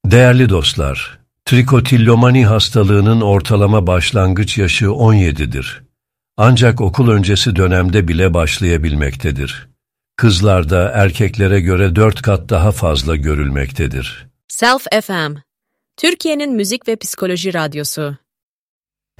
Değerli dostlar, trikotillomani hastalığının ortalama başlangıç yaşı 17'dir. Ancak okul öncesi dönemde bile başlayabilmektedir. Kızlarda erkeklere göre 4 kat daha fazla görülmektedir. Self FM, Türkiye'nin müzik ve psikoloji radyosu.